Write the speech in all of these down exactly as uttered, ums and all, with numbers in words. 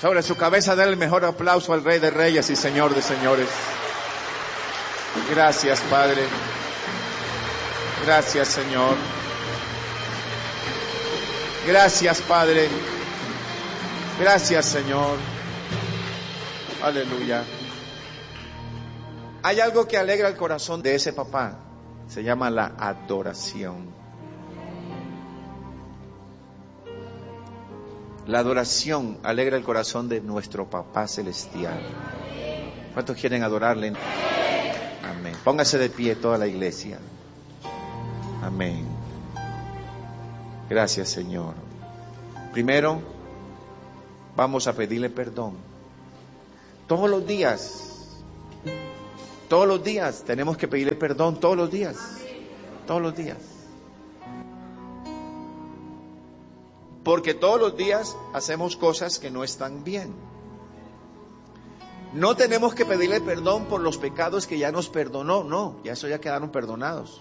Sobre su cabeza, denle el mejor aplauso al Rey de Reyes y Señor de Señores. Gracias, Padre. Gracias, Señor. Gracias, Padre. Gracias, Señor. Aleluya. Hay algo que alegra el corazón de ese papá. Se llama la adoración. La adoración alegra el corazón de nuestro Papá Celestial. ¿Cuántos quieren adorarle? Amén. Póngase de pie toda la iglesia. Amén. Gracias, Señor. Primero, vamos a pedirle perdón. Todos los días, todos los días tenemos que pedirle perdón, todos los días, todos los días. Porque todos los días hacemos cosas que no están bien. No tenemos que pedirle perdón por los pecados que ya nos perdonó, no, ya eso ya quedaron perdonados.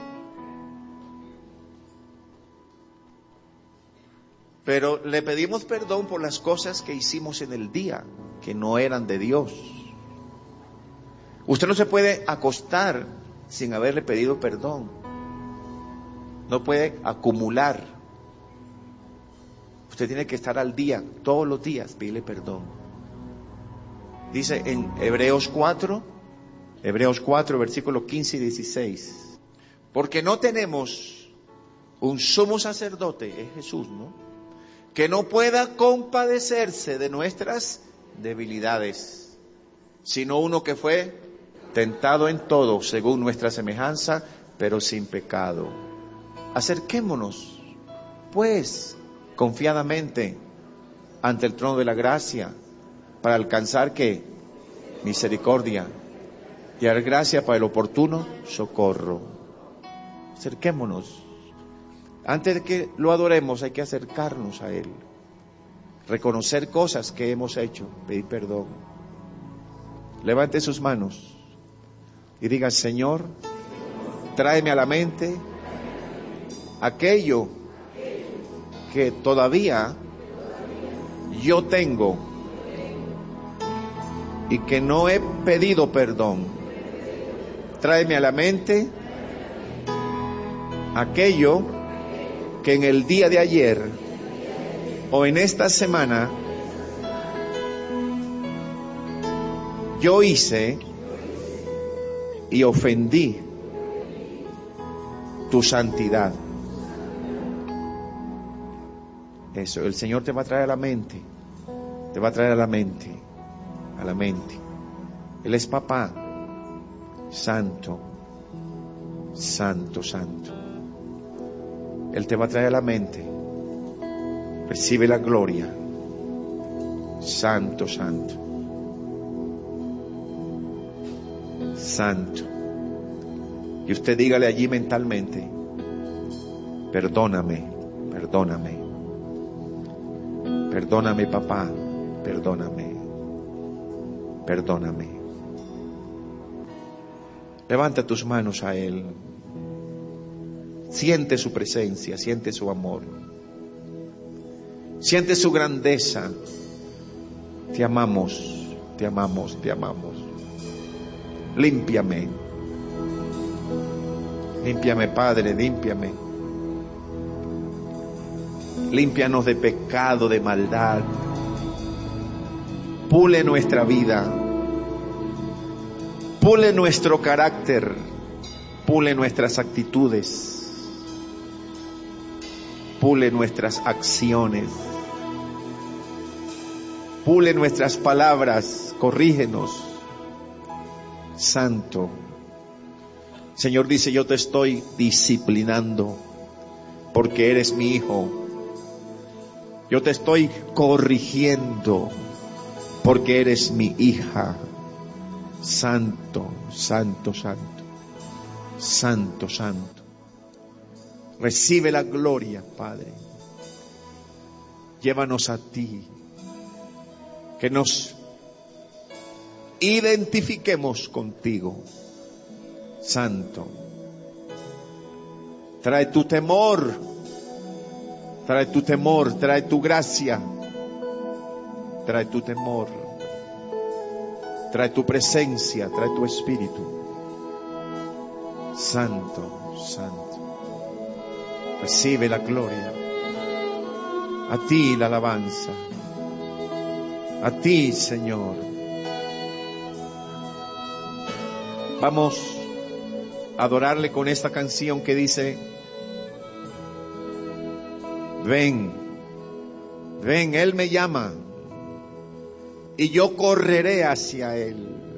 Pero le pedimos perdón por las cosas que hicimos en el día, que no eran de Dios. Usted no se puede acostar sin haberle pedido perdón. No puede acumular. Usted tiene que estar al día, todos los días, pedirle perdón. Dice en Hebreos cuatro, Hebreos cuatro, versículos quince y dieciséis. Porque no tenemos un sumo sacerdote, es Jesús, ¿no?, que no pueda compadecerse de nuestras debilidades, sino uno que fue tentado en todo, según nuestra semejanza, pero sin pecado. Acerquémonos, pues, confiadamente ante el trono de la gracia, para alcanzar ¿qué? Misericordia y dar gracia para el oportuno socorro. Acerquémonos. Antes de que lo adoremos hay que acercarnos a Él, reconocer cosas que hemos hecho, pedir perdón. Levante sus manos y diga: Señor, tráeme a la mente aquello que todavía yo tengo y que no he pedido perdón. Tráeme a la mente aquello que en el día de ayer o en esta semana yo hice y ofendí tu santidad. Eso, el Señor te va a traer a la mente, te va a traer a la mente, a la mente. Él es papá, santo, santo, santo. Él te va a traer a la mente. Recibe la gloria. Santo, santo. Santo. Y usted dígale allí mentalmente: perdóname, perdóname. Perdóname, papá, perdóname. Perdóname. Levanta tus manos a Él. Siente su presencia, siente su amor, siente su grandeza. Te amamos, te amamos, te amamos. Límpiame, límpiame, Padre, límpiame. Límpianos de pecado, de maldad. Pule nuestra vida, pule nuestro carácter, pule nuestras actitudes. Pule nuestras acciones, pule nuestras palabras, corrígenos. Santo. Señor dice: yo te estoy disciplinando porque eres mi hijo. Yo te estoy corrigiendo porque eres mi hija. Santo, santo, santo, santo, santo. Recibe la gloria, Padre. Llévanos a ti. Que nos identifiquemos contigo, Santo. Trae tu temor. Trae tu temor, trae tu gracia. trae tu temor, trae tu presencia, trae tu espíritu. Santo, santo, recibe la gloria. A ti la alabanza. A ti, Señor. Vamos a adorarle con esta canción que dice: ven, ven, Él me llama y yo correré hacia Él.